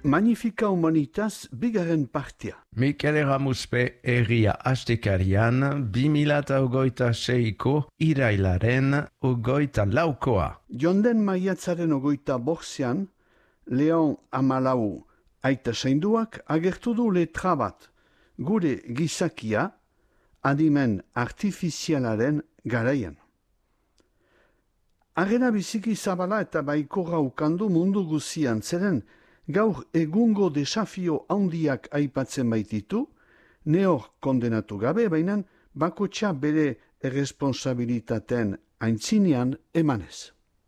Magnifica Humanitas bigarren partea. Mikel Eramuspe herria astekarian 2026ko irailaren 24koa. Jonden maiatzaren 25ean, Leon Amalau aita zainduak agertu du letra bat, gure gizakia adimen artifizialaren garaian. Arrena biziki zabala eta baikorra ukandu mundu guzian zeren, gaur egungo desafio handiak aipatzen baititu, neor kondenatu gabe, baina bakotxa bere erresponsabilitateen aintzinean emanez.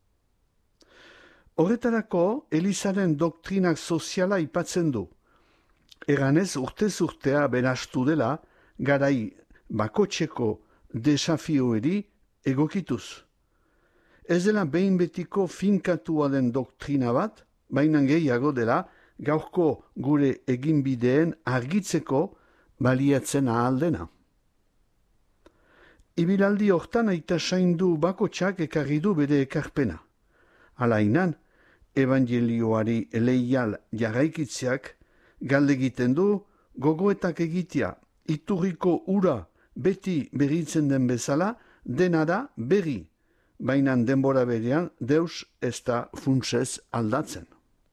Horretarako, Elizaren doktrinak soziala aipatzen du. Eganez urtez urtea berastu dela, garai bakotxeko desafioeri egokituz. Ez dela behin betiko finkatua den doktrina bat, baina gehiago dela gaurko gure eginbideen argitzeko baliatzen ahaldena. Ibilaldi hortan aita zaindu bakotxak ekarri du bere ekarpena. Alainan, evangelioari leial jarraikitzeak galdegiten du gogoetak egitea, iturriko ura beti berritzen den bezala, dena da berri, baina denbora berean deus ez da funtsez aldatzen.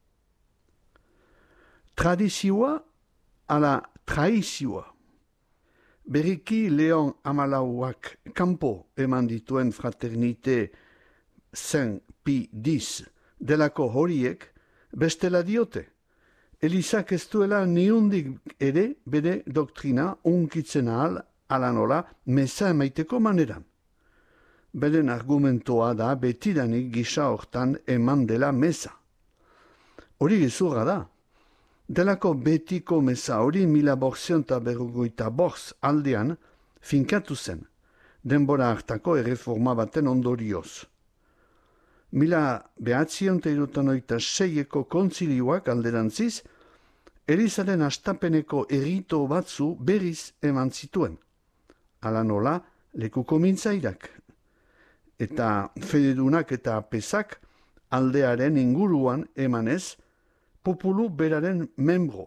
Tradizioa ala traizioa. Berriki Leon Amalauak kanpo eman dituen fraternite Saint Pi X delako horiek bestela diote. Elizak ez duela niundik ere bere doktrina unkitzen ahal ala nola meza emaiteko maneran. Beren argumentoa da betidanik gisa hortan eman dela meza. Hori gezurra da. Delako betiko meza hori 1455 aldean finkatu zen, denbora hartako erreforma baten ondorioz. 1976ko kontzilioak alderantziz, Elizaren astapeneko errito batzu berriz eman zituen. Hala nola, lekuko mintzairak. Eta fededunak eta pesak aldearen inguruan emanez, populu beraren membro.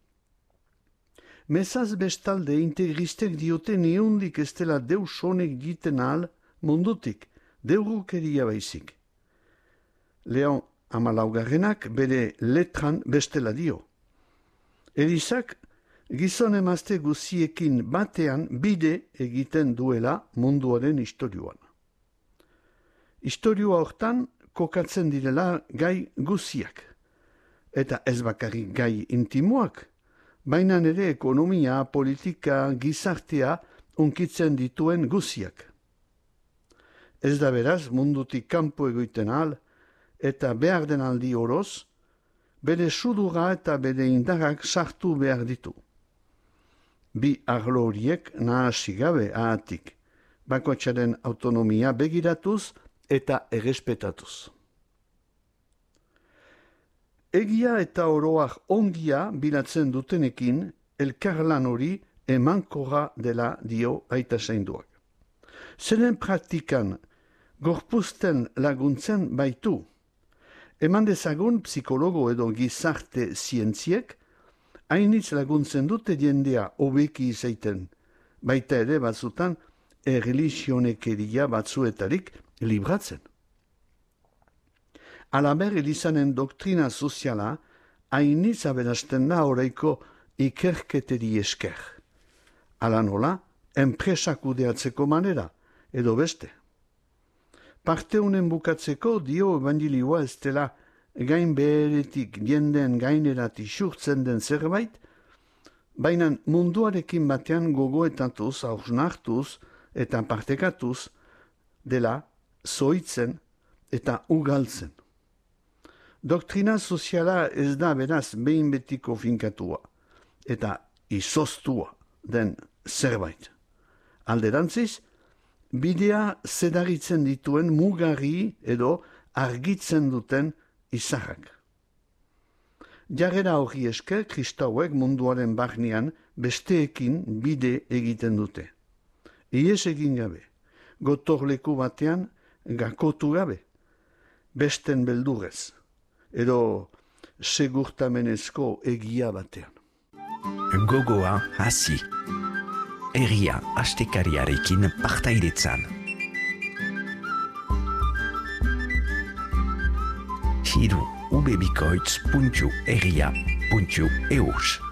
Mezaz bestalde integristek diote niundik ez dela deus honek giten ahal mundutik, deurukeria baizik. Leon Amalaugarrenak bere letran bestela dio. Elizak gizon emazte guziekin batean bide egiten duela munduaren istorioan. Istorioa hortan kokatzen direla gai guziak. Eta ez bakarrik gai intimoak, baina ere ekonomia, politika, gizartea unkitzen dituen guziak. Ez da beraz mundutik kanpo egoiten ahal, eta behar den aldi oroz, bere sudura eta bere indarrak sartu behar ditu. Bi arlo horiek nahasi gabe ahatik, bakoitzaren autonomia begiratuz eta errespetatuz. Egia eta oroak ongia bilatzen dutenekin, elkarlan hori emankorra dela dio aita zainduak. Zeren praktikan gorpuzten laguntzen baitu. Eman dezagun psikologo edo gizarte zientziek, hainitz laguntzen dute jendea hobeki izaiten, baita ere batzutan erreligionekeria batzuetarik libratzen. Alaber Elizanen doktrina soziala hainitz aberasten da oraiko ikerketeri esker. Hala nola, enpresak kudeatzeko manera, edo beste. Parte honen bukatzeko dio evangelioa ez dela gain beheretik jenden gainerat isurtzen den zerbait, baina munduarekin batean gogoetatuz, hausnartuz eta partekatuz dela zoitzen eta ugaltzen. Doktrina soziala ez da beraz behin betiko finkatua eta izoztua den zerbait. Alderantziz, bidea zedaritzen dituen mugarri edo argitzen duten izarrak. Jarrera hori esker kristauek munduaren barnean besteekin bide egiten dute. Ies egin gabe, gotorleku batean gakotu gabe, besten beldurrez, edo segurtamenezko egia batean. Gogoa hasi. Herria astekariarekin partaidetzan. Hiru ubebikoitz.herria.eus